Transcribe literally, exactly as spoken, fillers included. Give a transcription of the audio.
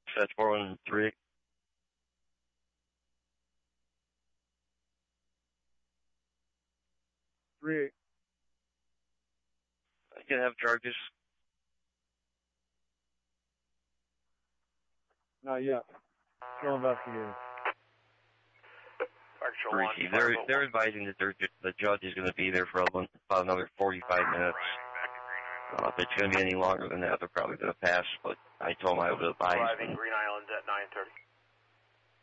That's four one three. Three eight. I can have charges. Not yet. Still investigating. Ricky, they're they're advising that they're, the judge is going to be there for about another forty-five minutes. Uh, if it's going to be any longer than that, they're probably going to pass. But I told them I would advise. Arriving Green Island at nine thirty.